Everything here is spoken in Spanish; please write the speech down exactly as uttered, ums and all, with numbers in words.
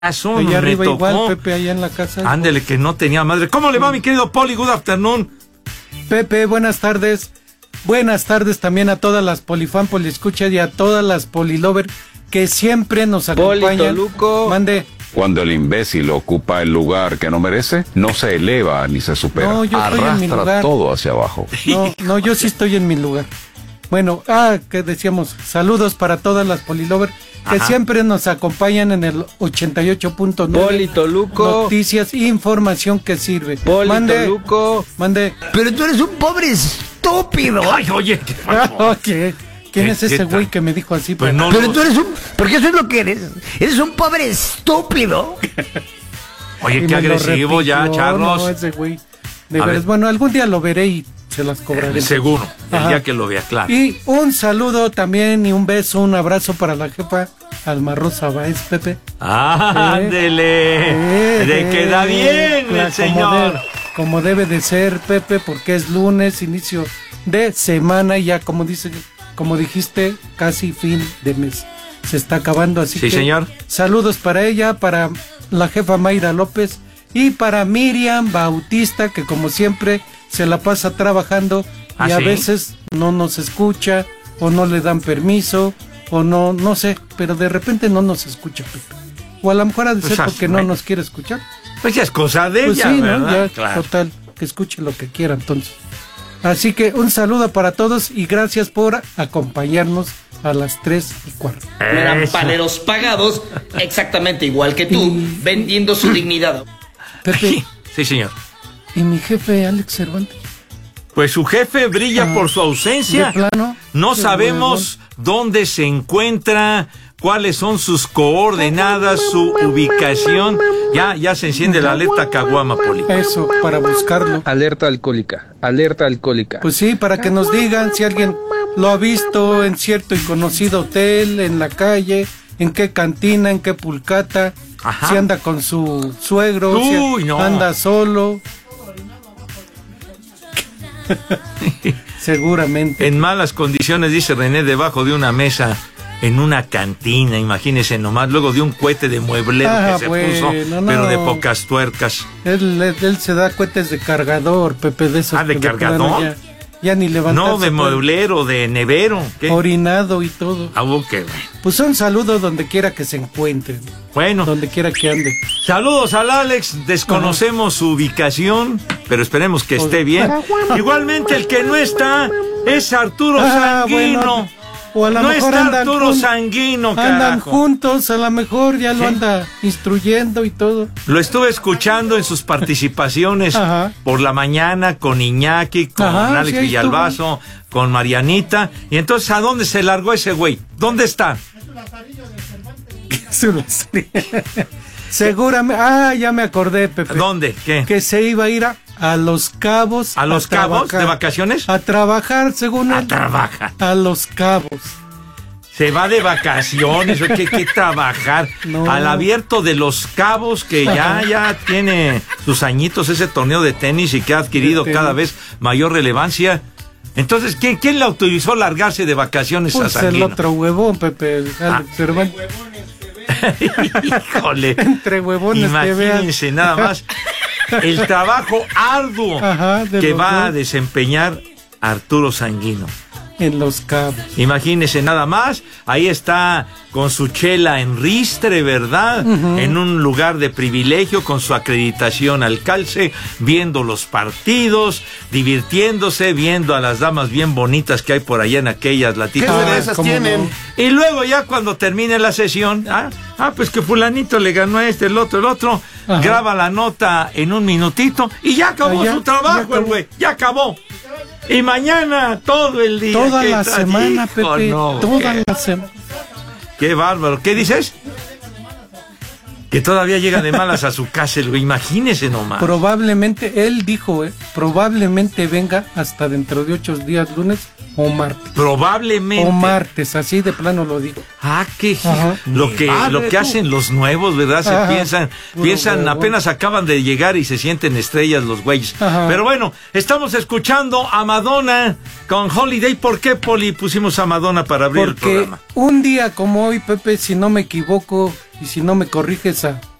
Eso allá me arriba tocó. igual, Pepe, allá en la casa. Ándele, que no tenía madre. ¿Cómo le va, mi querido Poli? Good afternoon. Pepe, buenas tardes. Buenas tardes también a todas las polifan, poliescuchas y a todas las polilover que siempre nos acompañan. Poli Toluco. Mande. Cuando el imbécil ocupa el lugar que no merece, no se eleva ni se supera. No, yo estoy en mi Arrastra lugar. todo hacia abajo. No, no, yo sí estoy en mi lugar. Bueno, ah, que decíamos, saludos para todas las polilover que Ajá. siempre nos acompañan en el ochenta y ocho punto nueve. Poli Toluco. Noticias, información que sirve. Poli Mande, Toluco. mande. Pero tú eres un pobre estúpido. Ay, oye, ¿qué Ah, pasó? ¿qué? ¿Quién ¿Qué- es qué ese tal? güey que me dijo así? Pues no Pero lo- tú eres un... Porque eso es lo que eres. Eres un pobre estúpido. Oye, Y qué me lo agresivo ya, repitió, Charlos. No, ese güey. De A veras, ver. bueno, algún día lo veré y se las cobraré. Seguro, el Ajá. día que lo vea, claro. Y un saludo también y un beso, un abrazo para la jefa Alma Rosa Báez, Pepe. Ándele. Eh, Le queda eh, bien la- el señor. Como, de- como debe de ser, Pepe, porque es lunes, inicio de semana y ya como dice, como dijiste, casi fin de mes. Se está acabando, así Sí, que señor. saludos para ella, para la jefa Mayra López y para Miriam Bautista, que como siempre se la pasa trabajando ¿Ah, y a sí? veces no nos escucha o no le dan permiso o no, no sé, pero de repente no nos escucha, Pepe. O a lo mejor ha de Pues ser así, porque no bueno. nos quiere escuchar. Pues ya es cosa de Pues ella, sí, ¿no? ¿verdad? Ya, Claro. total, que escuche lo que quiera entonces. Así que un saludo para todos y gracias por acompañarnos a las tres y cuarto. Eran Eso. paleros pagados exactamente igual que tú, Y- vendiendo su dignidad. Pepe, Sí, señor. y mi jefe Alex Cervantes. Pues su jefe brilla Ah, por su ausencia. de plano, No qué sabemos dónde se encuentra, cuáles son sus coordenadas, su ubicación. Ya, ya se enciende la alerta caguama, Poli. Eso, para buscarlo. Alerta alcohólica. Alerta alcohólica. Pues sí, para que nos digan si alguien lo ha visto en cierto y conocido hotel, en la calle, en qué cantina, en qué pulcata, Ajá. si anda con su suegro, Uy, si no. anda solo. Seguramente. En malas condiciones, dice René, debajo de una mesa, en una cantina, imagínese nomás, luego de un cohete de mueblero Ah, que se bueno, puso, no. pero de pocas tuercas. Él, él, él se da cohetes de cargador, Pepe, de esos. Ah, ¿de que cargador? plano Ya, ya ni levantarse. No, de puede. mueblero, de nevero. ¿Qué? Orinado y todo. Ah, ok, bueno. Pues un saludo donde quiera que se encuentren, Bueno, donde quiera que ande. saludos al Alex, desconocemos su ubicación, pero esperemos que esté bien. Igualmente el que no está es Arturo Ah, Sanguino. bueno, o a lo no mejor está andan Arturo jun- Sanguino, Andan carajo. juntos, a lo mejor ya lo ¿Sí? anda instruyendo y todo. Lo estuve escuchando en sus participaciones Ajá. por la mañana con Iñaki, con Ajá, Alex sí, ahí Villalbazo, con Marianita. Y entonces, ¿a dónde se largó ese güey? ¿Dónde está? Seguramente, ah, ya me acordé, Pepe. ¿Dónde? ¿Qué? Que se iba a ir a, a Los Cabos. ¿A Los Cabos? trabajar. ¿De vacaciones? A trabajar, según A él. trabajar. A Los Cabos. Se va de vacaciones, ¿qué, qué trabajar? No. Al abierto de Los Cabos, que ya, Ajá. ya tiene sus añitos ese torneo de tenis y que ha adquirido De tenis. cada vez mayor relevancia. Entonces, ¿quién, quién le autorizó largarse de vacaciones a Pues el Sanguino? otro huevón, Pepe. el Ah. Alex Cervantes. Híjole. Entre huevones que vean. Imagínense nada más el trabajo arduo Ajá, de que los va a dos. desempeñar Arturo Sanguino. En Los Cabos. Imagínese nada más, ahí está con su chela en ristre, ¿verdad? En un lugar de privilegio, con su acreditación al calce, viendo los partidos, divirtiéndose, viendo a las damas bien bonitas que hay por allá en aquellas latitas. Ah, esas cómo tienen? no. Y luego ya cuando termine la sesión, ah, ah, pues que fulanito le ganó a este, el otro, el otro, Ajá. graba la nota en un minutito y ya acabó Ah, ya, su trabajo, ya acabó. el güey, ya acabó. Y mañana todo el día. Toda ¿qué la tal? semana, Hijo, Pepe. no, toda qué, la semana. qué bárbaro. ¿Qué dices? Que todavía llega de malas a su casa, el güey, imagínese nomás. Probablemente, él dijo, eh, probablemente venga hasta dentro de ocho días, lunes o martes. Probablemente. O martes, así de plano lo digo. Ah, qué Ajá. lo que Padre, lo que tú. hacen los nuevos, ¿verdad? Se Ajá. piensan, Puro piensan, huevón. apenas acaban de llegar y se sienten estrellas los güeyes. Ajá. Pero bueno, estamos escuchando a Madonna con Holiday. ¿Por qué, Poli, pusimos a Madonna para abrir el Porque programa? un día como hoy, Pepe, si no me equivoco, Y si no me corriges a